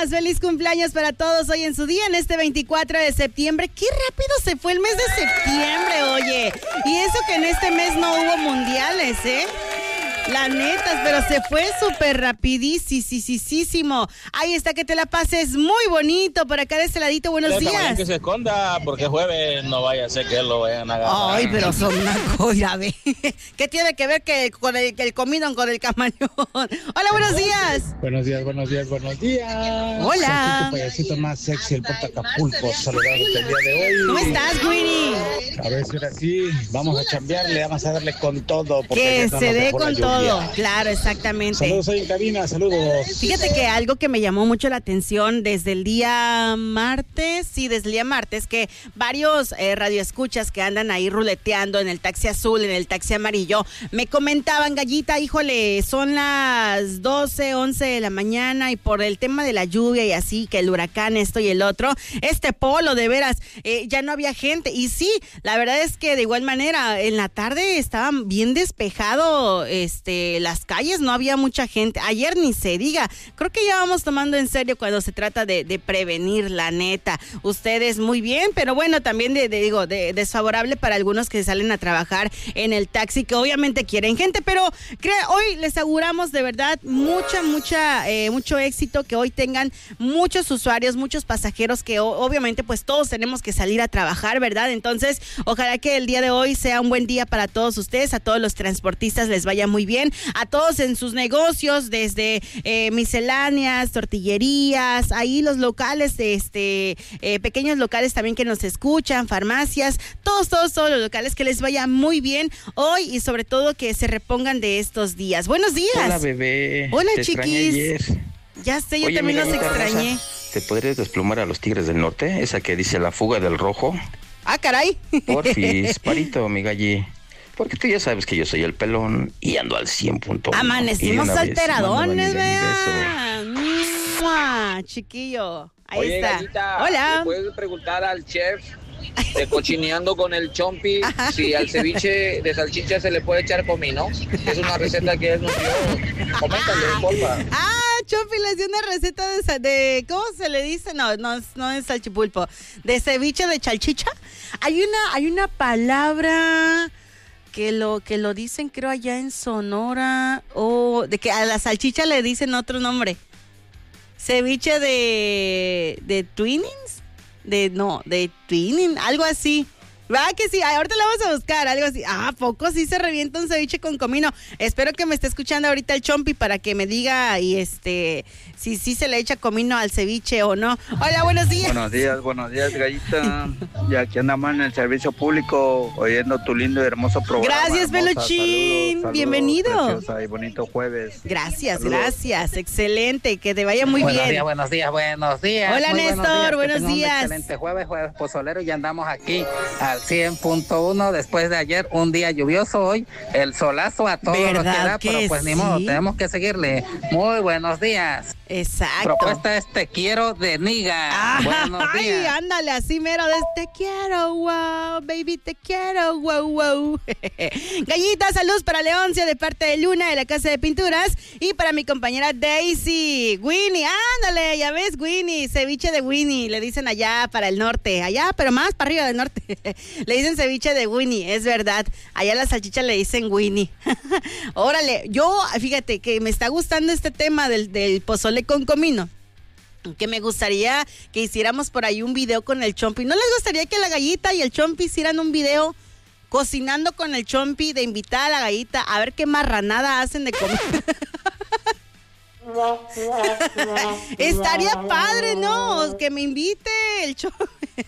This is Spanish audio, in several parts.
días, feliz cumpleaños para todos hoy en su día, en este 24 de septiembre. Qué rápido se fue el mes de septiembre, oye. Y eso que en este mes no hubo mundiales, ¿eh? La neta, pero se fue súper rapidísimo. Ahí está, que te la pases muy bonito por acá de este ladito. Buenos días. Que se esconda, porque jueves no vaya a ser que lo vayan a agarrar. Ay, pero son una cosa, ve. ¿Qué tiene que ver que con el comino con el camaleón? Hola, buenos días. Buenos días. Hola. Aquí tu payasito más sexy, el Porta Acapulco, saludándote el día de hoy. ¿Cómo estás, Winnie? A ver si ahora sí, vamos a chambearle, vamos a darle con todo. Que se dé con todo. Claro, exactamente. Saludos ahí en cabina, saludos. Fíjate que algo que me llamó mucho la atención desde el día martes, que varios radioescuchas que andan ahí ruleteando en el taxi azul, en el taxi amarillo, me comentaban, Gallita, híjole, son las 12, 11 de la mañana y por el tema de la lluvia y así, que el huracán, esto y el otro, polo, de veras, ya no había gente. Y sí, la verdad es que de igual manera, en la tarde estaban bien despejado, las calles, no había mucha gente. Ayer ni se diga. Creo que ya vamos tomando en serio cuando se trata de prevenir, la neta. Ustedes muy bien, pero bueno, también desfavorable para algunos que salen a trabajar en el taxi, que obviamente quieren gente, pero hoy les auguramos de verdad mucho éxito, que hoy tengan muchos usuarios, muchos pasajeros, que obviamente pues todos tenemos que salir a trabajar, ¿verdad? Entonces, ojalá que el día de hoy sea un buen día para todos ustedes, a todos los transportistas les vaya muy bien, a todos en sus negocios, desde misceláneas, tortillerías, ahí los locales, pequeños locales también que nos escuchan, farmacias, todos los locales, que les vaya muy bien hoy y sobre todo que se repongan de estos días. Buenos días. Hola, bebé. Hola, te chiquis. Ya sé, yo también los extrañé. Rosa, ¿te podrías desplumar a los Tigres del Norte? Esa que dice la fuga del rojo. Ah, caray. Porfis, parito, mi galli. Porque tú ya sabes que yo soy el pelón y ando al 100.1. Amanecimos alteradones, vean. Chiquillo. Ahí Oye, está. Gallita, Hola. ¿le puedes preguntar al chef de Cochineando con el Chompi si al ceviche de salchicha se le puede echar comino? Es una receta que él nos dio. Coméntale, porfa. Chompi les dio una receta de ¿cómo se le dice? No es salchipulpo. De ceviche de salchicha. Hay una palabra que lo dicen, creo, allá en Sonora, de que a la salchicha le dicen otro nombre. Ceviche de twinnings, de twinning, algo así. ¿Va que sí? Ahorita la vamos a buscar, algo así. ¿A poco sí se revienta un ceviche con comino? Espero que me esté escuchando ahorita el Chompi para que me diga si se le echa comino al ceviche o no. Hola, buenos días. Buenos días, Gallita. Y aquí andamos en el servicio público oyendo tu lindo y hermoso programa. Gracias, Peluchín. Saludos, bienvenido. Preciosa y bonito jueves. Gracias, saludos. Gracias. Excelente, que te vaya muy bien. Buenos días. Hola, muy Néstor, buenos días. Un excelente jueves pozolero, y andamos aquí al 100.1 después de ayer, un día lluvioso, hoy el solazo a todo lo que da, pero pues sí? Ni modo, tenemos que seguirle. Muy buenos días. Exacto. Propuesta es Te Quiero de Niga. Buenos días. Ay, ándale, así mero, te quiero, wow, baby, te quiero, wow. Gallita, saludos para Leoncia de parte de Luna de la Casa de Pinturas y para mi compañera Daisy. Winnie, ándale, ya ves, Winnie, ceviche de Winnie, le dicen allá para el norte, allá, pero más para arriba del norte. Le dicen ceviche de Winnie, es verdad. Allá a la salchicha le dicen Winnie. Órale, fíjate que me está gustando este tema del pozole con comino, que me gustaría que hiciéramos por ahí un video con el Chompi. ¿No les gustaría que la Gallita y el Chompi hicieran un video cocinando con el Chompi, de invitar a la Gallita a ver qué marranada hacen de comer? Estaría padre, ¿no? Que me invite el Chompi.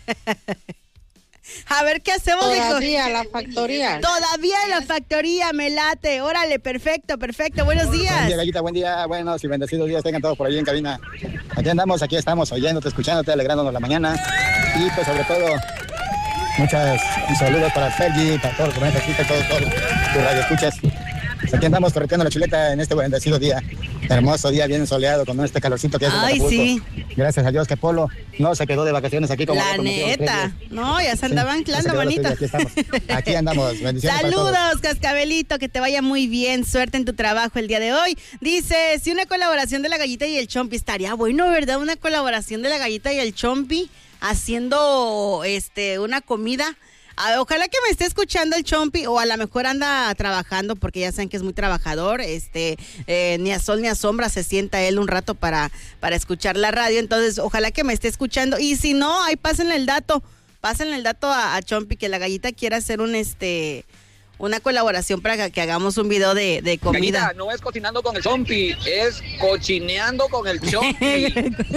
A ver qué hacemos. Todavía la factoría. Todavía la factoría, me late. Órale, perfecto. Buenos días. Buen día, Gallita, buen día. Buenos y bendecidos días tengan todos por ahí en cabina. Aquí estamos oyéndote, escuchándote, alegrándonos la mañana. Y pues sobre todo, muchos saludos para Sergi, para todos los que todos tus radioescuchas. Aquí andamos correteando la chuleta en este bendecido día. Hermoso día, bien soleado, con este calorcito que hace. Ay, sí. Gracias a Dios que Polo no se quedó de vacaciones aquí como la neta. No, ya se andaba anclando, manito. Aquí andamos. Bendiciones. Saludos, Cascabelito, que te vaya muy bien. Suerte en tu trabajo el día de hoy. Dice, si una colaboración de la Gallita y el Chompi, estaría bueno, ¿verdad? Una colaboración de la Gallita y el Chompi haciendo una comida. Ojalá que me esté escuchando el Chompi, o a lo mejor anda trabajando, porque ya saben que es muy trabajador, ni a sol ni a sombra se sienta él un rato para escuchar la radio. Entonces ojalá que me esté escuchando, y si no, ahí pásenle el dato a Chompi, que la Gallita quiera hacer una colaboración para que hagamos un video de comida. Gallita, no es cocinando con el Chompi, es cochineando con el Chompi.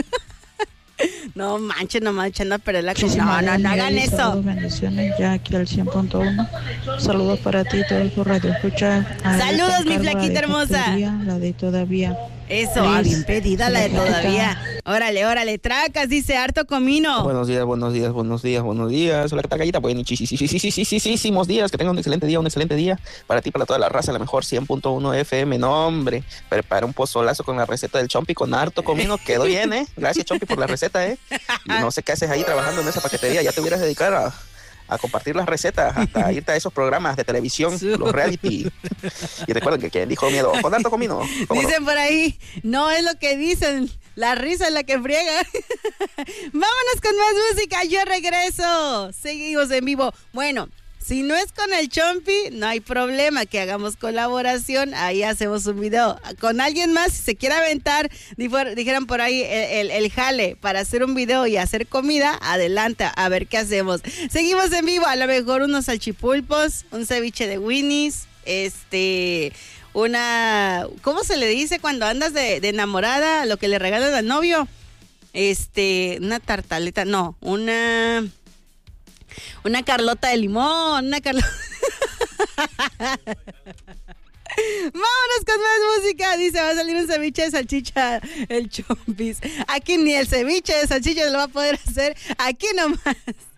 No manches, anda a perder la comida. No hagan eso. Saludos, bendiciones, ya aquí al 100.1. Saludos para ti, todo tu radio escucha. Saludos, mi flaquita hermosa. La de todavía. Eso, bien pedida la de todavía. Órale, Tracas, dice harto comino. Buenos días. Hola, ¿qué tal, Gallita? Buenísimos días, que tengan un excelente día para ti, para toda la raza, la mejor 100.1 FM. No, hombre, prepara un pozolazo con la receta del Chompi con harto comino, quedó bien, Gracias, Chompi, por la receta, Y no sé qué haces ahí trabajando en esa paquetería, ya te hubieras dedicado a compartir las recetas, hasta irte a esos programas de televisión, los reality. Y recuerden que quien dijo miedo, con harto comino. Dicen por ahí, no es lo que dicen, la risa es la que friega. Vámonos con más música, yo regreso. Seguimos en vivo. Bueno, si no es con el Chompi, no hay problema que hagamos colaboración, ahí hacemos un video. Con alguien más, si se quiere aventar, dijeran por ahí el jale para hacer un video y hacer comida, adelante, a ver qué hacemos. Seguimos en vivo, a lo mejor unos salchipulpos, un ceviche de Winnie's, ¿cómo se le dice cuando andas de enamorada, lo que le regalan al novio? Una tartaleta, no, una carlota de limón, Vámonos con más música. Dice, va a salir un ceviche de salchicha, el Chompis. Aquí ni el ceviche de salchicha lo va a poder hacer. Aquí nomás.